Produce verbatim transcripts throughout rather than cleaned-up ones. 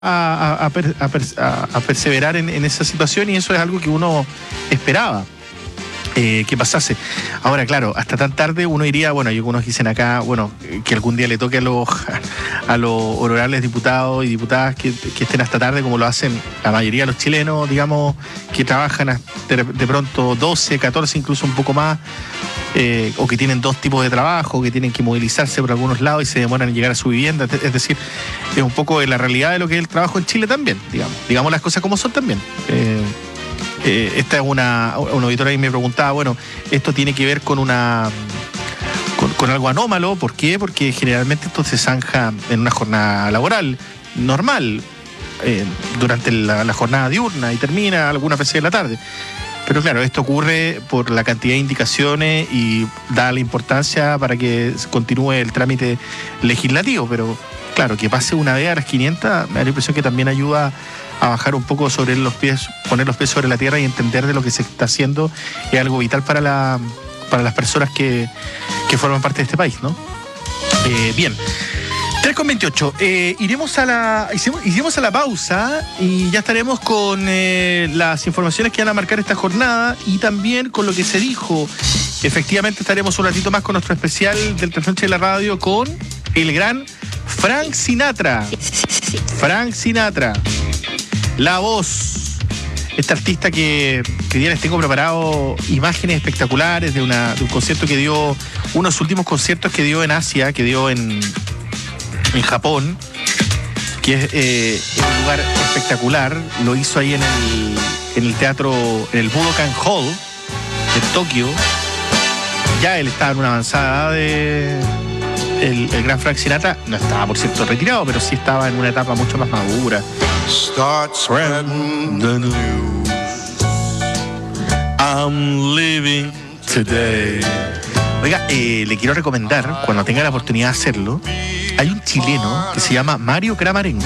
a, a, a, per, a, per, a, a perseverar en, en esa situación, y eso es algo que uno esperaba eh, que pasase. Ahora, claro, hasta tan tarde uno diría, bueno, hay algunos dicen acá, bueno, que algún día le toque a los a los honorables diputados y diputadas que, que estén hasta tarde, como lo hacen la mayoría de los chilenos, digamos, que trabajan de, de pronto doce, catorce, incluso un poco más, eh, o que tienen dos tipos de trabajo, que tienen que movilizarse por algunos lados y se demoran en llegar a su vivienda. Es decir, es un poco de la realidad de lo que es el trabajo en Chile también, digamos. Digamos las cosas como son también. Eh, eh, esta es una, una auditora que me preguntaba, bueno, esto tiene que ver con una... Con, con algo anómalo. ¿Por qué? Porque generalmente esto se zanja en una jornada laboral normal, eh, durante la, la jornada diurna, y termina algunas veces en la tarde. Pero claro, esto ocurre por la cantidad de indicaciones y da la importancia para que continúe el trámite legislativo. Pero claro, que pase una vez a las quinientas, me da la impresión que también ayuda a bajar un poco sobre los pies, poner los pies sobre la tierra y entender de lo que se está haciendo. Es algo vital para la para las personas que, que forman parte de este país, ¿no? Eh, bien, tres con veintiocho. Eh, iremos a la hicimos, hicimos a la pausa y ya estaremos con eh, las informaciones que van a marcar esta jornada y también con lo que se dijo. Efectivamente estaremos un ratito más con nuestro especial del Tres Noches de la Radio con el gran Frank Sinatra. Frank Sinatra, la voz. Este artista que, que día les tengo preparado imágenes espectaculares de, una, de un concierto que dio, uno de sus últimos conciertos que dio en Asia, que dio en, en Japón, que es eh, un lugar espectacular. Lo hizo ahí en el, en el teatro, en el Budokan Hall de Tokio. Ya él estaba en una avanzada edad de... El, el gran Frank Sinatra no estaba, por cierto, retirado, pero sí estaba en una etapa mucho más madura. Start spreading the news. I'm living today. Oiga, eh, le quiero recomendar, cuando tenga la oportunidad de hacerlo, hay un chileno que se llama Mario Kramarenko.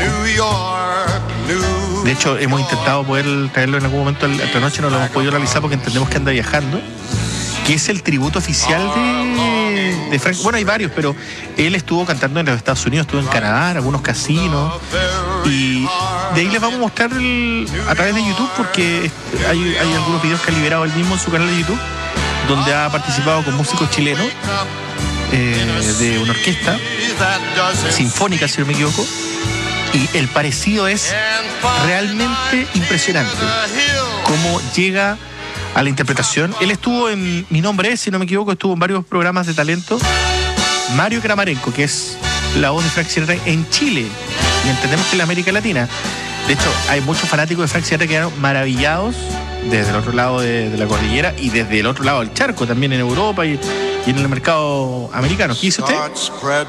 De hecho, hemos intentado poder traerlo en algún momento esta noche, no lo hemos podido realizar porque entendemos que anda viajando, que es el tributo oficial de, de Frank. Bueno, hay varios, pero él estuvo cantando en los Estados Unidos, estuvo en Canadá, en algunos casinos, y de ahí les vamos a mostrar el, a través de YouTube, porque hay, hay algunos videos que ha liberado él mismo en su canal de YouTube, donde ha participado con músicos chilenos eh, de una orquesta sinfónica, si no me equivoco, y el parecido es realmente impresionante, cómo llega a la interpretación. Él estuvo en Mi Nombre Es, si no me equivoco, estuvo en varios programas de talento. Mario Kramarenko, que es la voz de Frank Sinatra en Chile, y entendemos que en la América Latina. De hecho, hay muchos fanáticos de Frank Sinatra que quedaron maravillados desde el otro lado de, de la cordillera y desde el otro lado del charco, también en Europa y, y en el mercado americano. ¿Qué dice usted?